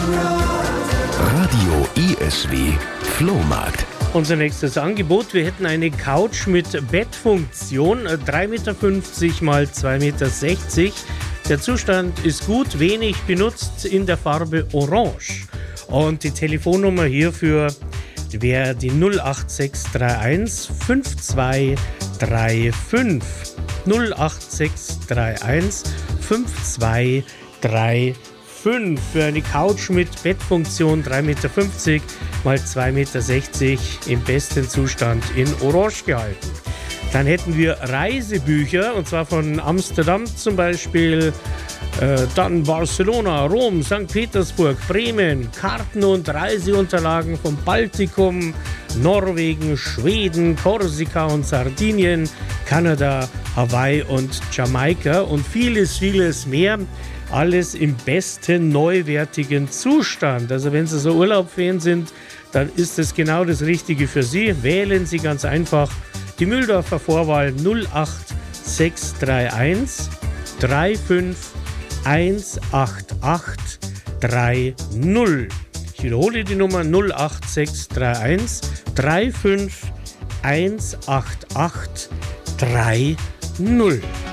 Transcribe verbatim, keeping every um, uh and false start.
Radio E S W Flohmarkt. Unser nächstes Angebot, wir hätten eine Couch mit Bettfunktion, drei Meter fünfzig mal zwei Meter sechzig. Der Zustand ist gut, wenig benutzt, in der Farbe Orange. Und die Telefonnummer hierfür wäre die null acht sechs drei eins fünf zwei drei fünf. null acht sechs drei eins fünf zwei drei fünf für eine Couch mit Bettfunktion drei Meter fünfzig mal zwei Meter sechzig im besten Zustand in Orange gehalten. Dann hätten wir Reisebücher, und zwar von Amsterdam zum Beispiel, äh, dann Barcelona, Rom, Sankt Petersburg, Bremen, Karten und Reiseunterlagen vom Baltikum, Norwegen, Schweden, Korsika und Sardinien, Kanada, Hawaii und Jamaika und vieles, vieles mehr. Alles im besten neuwertigen Zustand. Also wenn Sie so Urlaub-Fan sind, dann ist es genau das Richtige für Sie. Wählen Sie ganz einfach die Mühldorfer Vorwahl null acht sechs drei eins drei fünf eins acht acht drei null. Ich wiederhole die Nummer null acht sechs drei eins drei fünf eins acht acht drei null.